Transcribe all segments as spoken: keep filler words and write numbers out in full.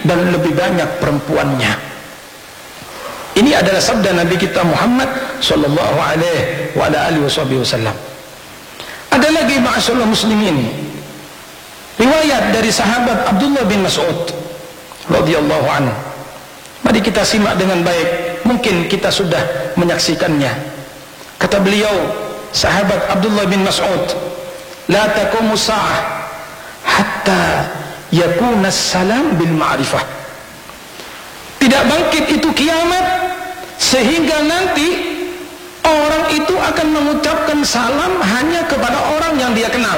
dan lebih banyak perempuannya. Ini adalah sabda Nabi kita Muhammad sallallahu alaihi wa ala alihi wasallam. Ada lagi ma'asyiral muslimin, riwayat dari sahabat Abdullah bin Mas'ud radhiyallahu anhu. Mari kita simak dengan baik, mungkin kita sudah menyaksikannya. Kata beliau, sahabat Abdullah bin Mas'ud, la taqumu sa'ah hatta yakuna salam bil ma'rifah. Tidak bangkit itu kiamat sehingga nanti orang itu akan mengucapkan salam hanya kepada orang yang dia kenal.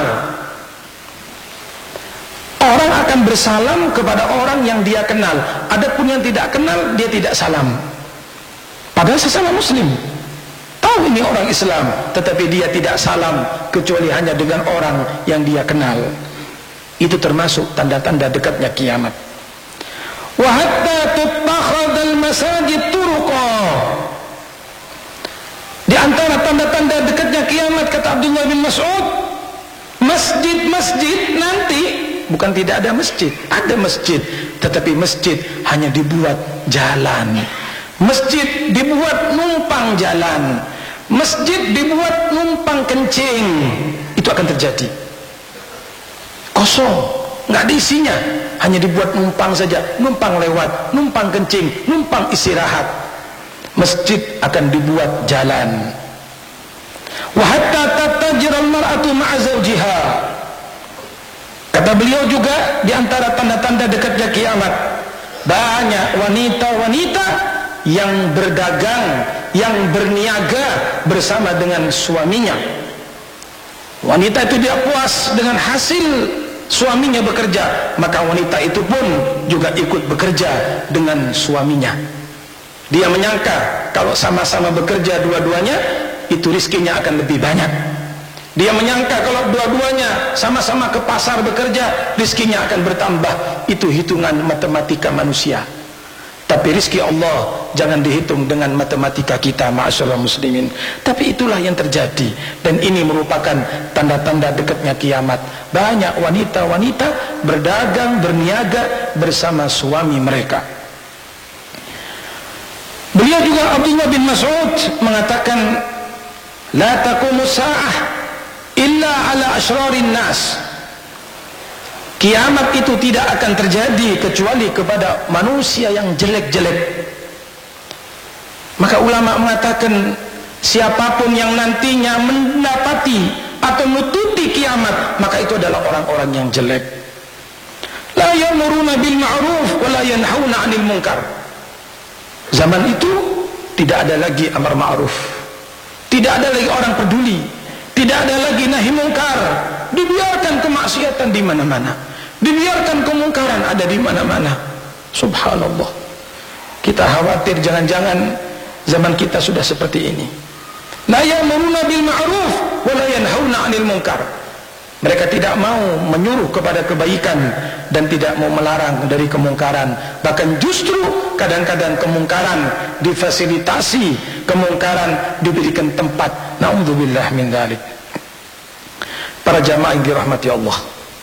Orang akan bersalam kepada orang yang dia kenal. Adapun yang tidak kenal, dia tidak salam. Padahal sesama muslim, tahu ini orang Islam, tetapi dia tidak salam kecuali hanya dengan orang yang dia kenal. Itu termasuk tanda-tanda dekatnya kiamat. Wa hatta tuttakhadhal masajid turuqa. Di antara tanda-tanda dekatnya kiamat, kata Abdullah bin Mas'ud, masjid-masjid nanti bukan tidak ada masjid, ada masjid, tetapi masjid hanya dibuat jalan. Masjid dibuat numpang jalan. Masjid dibuat numpang kencing. Itu akan terjadi. Kosong, nggak ada isinya, hanya dibuat numpang saja, numpang lewat, numpang kencing, numpang istirahat. Masjid akan dibuat jalan. Wa hatta tatajira al-mar'atu ma'a zawjiha. Kata beliau juga, di antara tanda-tanda dekatnya kiamat, banyak wanita-wanita yang berdagang, yang berniaga bersama dengan suaminya. Wanita itu tidak puas dengan hasil suaminya bekerja, maka wanita itu pun juga ikut bekerja dengan suaminya. Dia menyangka kalau sama-sama bekerja dua-duanya, itu rizkinya akan lebih banyak. Dia menyangka kalau dua-duanya sama-sama ke pasar bekerja, rizkinya akan bertambah. Itu hitungan matematika manusia. Tapi rizki Allah jangan dihitung dengan matematika kita, ma'asyiral muslimin. Tapi itulah yang terjadi, dan ini merupakan tanda-tanda dekatnya kiamat. Banyak wanita-wanita berdagang, berniaga bersama suami mereka. Beliau juga, Abdullah bin Mas'ud, mengatakan, la taqumu sa'ah illa ala asyrarin nas. Kiamat itu tidak akan terjadi kecuali kepada manusia yang jelek-jelek. Maka ulama mengatakan, siapapun yang nantinya mendapati atau menutupi kiamat, maka itu adalah orang-orang yang jelek. La ya'muruna bil ma'ruf wa la yanhauna 'anil munkar. Zaman itu tidak ada lagi amar ma'ruf, tidak ada lagi orang peduli, tidak ada lagi nahi mungkar. Dibiarkan kemaksiatan di mana-mana, dibiarkan kemungkaran ada di mana-mana. Subhanallah. Kita khawatir jangan-jangan zaman kita sudah seperti ini. La ya'muruna bil ma'ruf wa la yanhauna 'anil munkar. Mereka tidak mau menyuruh kepada kebaikan dan tidak mau melarang dari kemungkaran. Bahkan justru kadang-kadang kemungkaran difasilitasi, kemungkaran diberikan tempat. Na'udzubillah min dzalik. Para jamaah yang dirahmati Allah,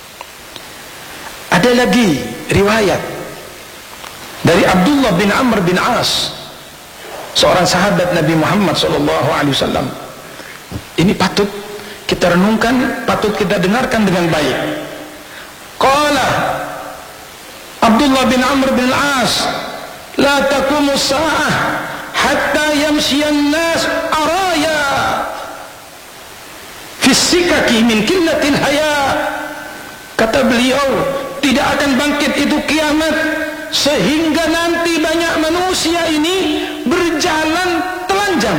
ada lagi riwayat dari Abdullah bin Amr bin As, seorang sahabat Nabi Muhammad sallallahu alaihi wasallam. Ini patut kita renungkan, patut kita dengarkan dengan baik. Qala Abdullah bin Amr bin As, la taqumu sa'ah hatta yamshiyan nas araya fi sikaki min qillatil haya. Kata beliau, tidak akan bangkit itu kiamat sehingga nanti banyak manusia ini berjalan telanjang.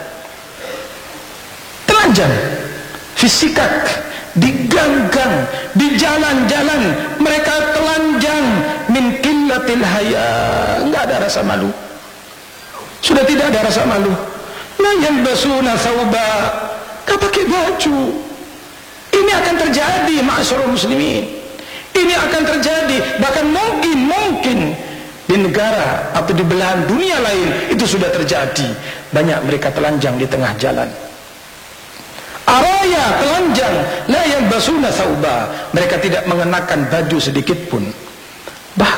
Telanjang, fisikak, di gang-gang, di jalan-jalan, mereka telanjang min qillatil haya. Enggak ada rasa malu. Sudah tidak ada rasa malu. La yalbasuna thawba, enggak pakai baju. Ini akan terjadi, ma'asyiral muslimin. Ini akan terjadi, bahkan mungkin mungkin di negara atau di belahan dunia lain itu sudah terjadi. Banyak mereka telanjang di tengah jalan. Araya, telanjang, la yalbasuna thawba, mereka tidak mengenakan baju sedikit pun.